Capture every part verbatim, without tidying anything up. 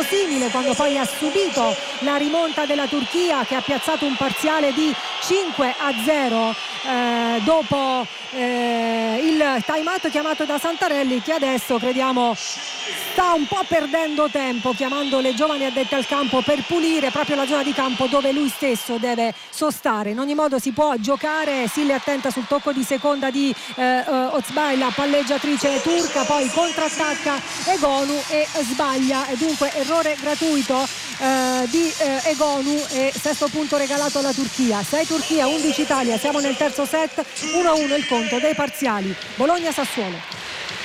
molto simile quando poi ha subito la rimonta della Turchia, che ha piazzato un parziale di cinque a zero eh, dopo eh, il time out chiamato da Santarelli, che adesso crediamo sta un po' perdendo tempo chiamando le giovani addette al campo per pulire proprio la zona di campo dove lui stesso deve sostare. In ogni modo si può giocare. Sille attenta sul tocco di seconda di eh, Ozbay, la palleggiatrice turca, poi contrattacca Egonu e sbaglia, e dunque errore gratuito eh, di eh, Egonu e sesto punto regalato alla Turchia. sei Turchia, undici Italia, siamo nel terzo set, uno a uno il conto dei parziali. Bologna-Sassuolo.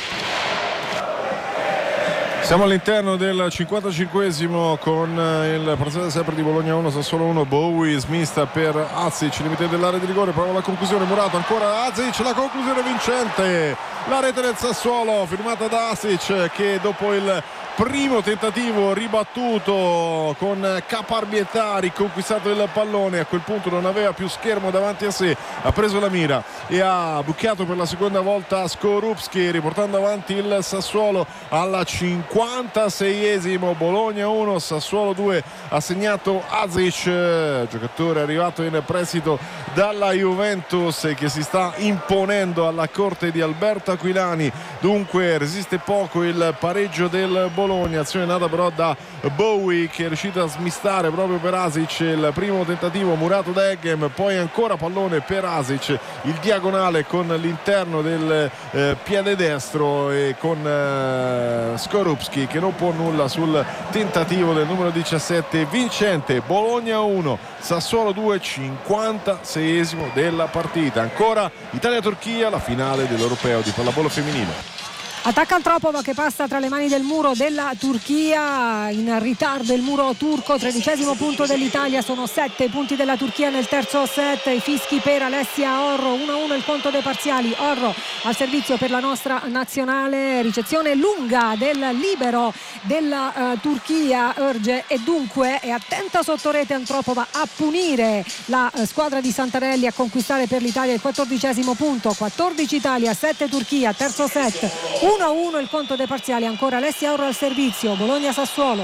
Siamo all'interno del cinquantacinquesimo con il parziale sempre di Bologna uno Sassuolo uno. Bowie smista per Azic, limite dell'area di rigore, prova la conclusione, Murato ancora Azic, la conclusione vincente, la rete del Sassuolo firmata da Azic, che dopo il primo tentativo ribattuto con caparbietà ha riconquistato il pallone. A quel punto non aveva più schermo davanti a sé, ha preso la mira e ha bucchiato per la seconda volta Skorupski, riportando avanti il Sassuolo alla cinquantaseiesimo. Bologna uno Sassuolo due, ha segnato Azic, giocatore arrivato in prestito dalla Juventus e che si sta imponendo alla corte di Alberto Aquilani. Dunque resiste poco il pareggio del Bologna. Azione nata però da Bowie, che è riuscito a smistare proprio per Azic il primo tentativo, murato da Eggem, poi ancora pallone per Azic, il diagonale con l'interno del eh, piede destro e con eh, Skorupski che non può nulla sul tentativo del numero diciassette vincente. Bologna uno Sassuolo due, cinquantaseiesimo della partita. Ancora Italia-Turchia, la finale dell'Europeo di pallavolo femminile. Attacca Antropova che passa tra le mani del muro della Turchia, in ritardo il muro turco, tredicesimo punto dell'Italia, sono sette i punti della Turchia nel terzo set. I fischi per Alessia Orro, uno a uno il conto dei parziali. Orro al servizio per la nostra nazionale, ricezione lunga del libero della uh, Turchia Örge, e dunque è attenta sotto rete Antropova a punire la uh, squadra di Santarelli, a conquistare per l'Italia il quattordicesimo punto. Quattordici Italia, sette Turchia, terzo set, uno a uno il conto dei parziali. Ancora Alessia Orro al servizio. Bologna-Sassuolo.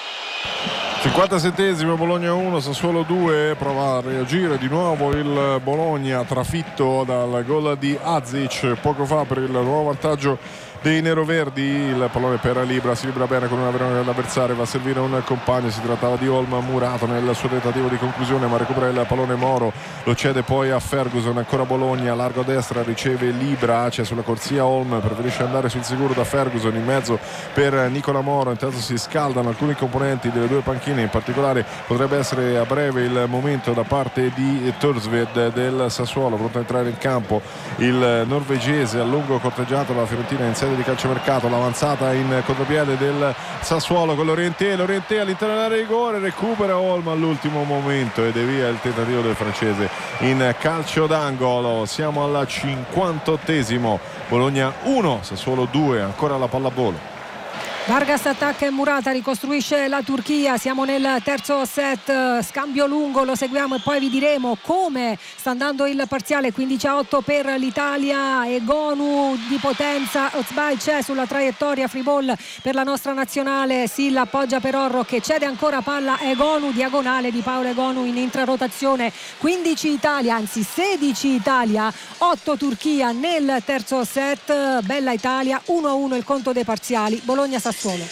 cinquantasettesimo, Bologna uno Sassuolo due. Prova a reagire di nuovo il Bologna, trafitto dal gol di Azic poco fa per il nuovo vantaggio dei neroverdi. Il pallone per Libra, si libera bene con una verona dell'avversario, va a servire un compagno, si trattava di Olma. Murato nel suo tentativo di conclusione, ma recupera il pallone Moro, lo cede poi a Ferguson. Ancora Bologna, largo a destra, riceve Libra, c'è sulla corsia Olm, preferisce andare sul sicuro da Ferguson, in mezzo per Nicola Moro. Intanto si scaldano alcuni componenti delle due panchine, in particolare potrebbe essere a breve il momento da parte di Torsved del Sassuolo, pronto a entrare in campo il norvegese, a lungo corteggiato la Fiorentina in sede di calciomercato. L'avanzata in contropiede del Sassuolo con Lorientè, Lorientè all'interno dell'area di rigore, recupera Olma all'ultimo momento ed è via il tentativo del francese in calcio d'angolo. Siamo al cinquantottesimo, Bologna uno Sassuolo due, ancora la pallavolo. Vargas attacca e Murata ricostruisce la Turchia. Siamo nel terzo set, scambio lungo, lo seguiamo e poi vi diremo come sta andando il parziale. Quindici a otto per l'Italia. Egonu di potenza, Ozbay c'è sulla traiettoria, free ball per la nostra nazionale. Silla appoggia per Orro che cede ancora palla a Egonu, diagonale di Paolo Egonu in intrarotazione. Quindici Italia, anzi sedici Italia, otto Turchia nel terzo set. Bella Italia, uno a uno il conto dei parziali. Bologna-Sassuolo.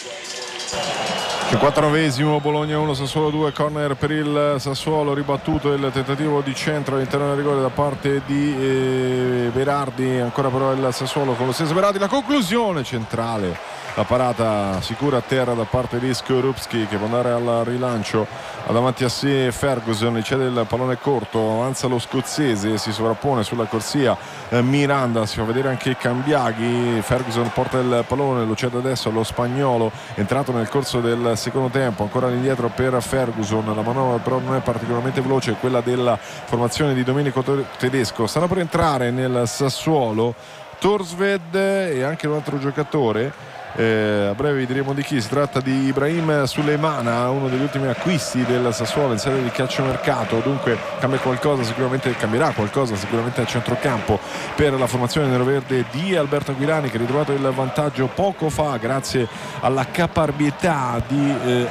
cinquantanovesimo, Bologna uno Sassuolo due, corner per il Sassuolo, ribattuto il tentativo di centro all'interno del rigore da parte di eh, Berardi. Ancora però il Sassuolo con lo stesso Berardi, la conclusione centrale, la parata sicura a terra da parte di Skorupski che può andare al rilancio. Ha davanti a sé Ferguson, cede il pallone corto, avanza lo scozzese, si sovrappone sulla corsia eh, Miranda, si fa vedere anche Cambiaghi. Ferguson porta il pallone, lo cede adesso allo spagnolo, entrato nel corso del secondo tempo. Ancora all'indietro per Ferguson, la manovra però non è particolarmente veloce, quella della formazione di Domenico Tedesco. Stanno per entrare nel Sassuolo Torsved e anche un altro giocatore. Eh, a breve vi diremo di chi si tratta, di Ibrahim Suleimana, uno degli ultimi acquisti del Sassuolo in sede di calciomercato. Dunque cambia qualcosa, sicuramente cambierà qualcosa sicuramente a centrocampo per la formazione neroverde di Alberto Aquilani, che ha ritrovato il vantaggio poco fa grazie alla caparbietà di eh,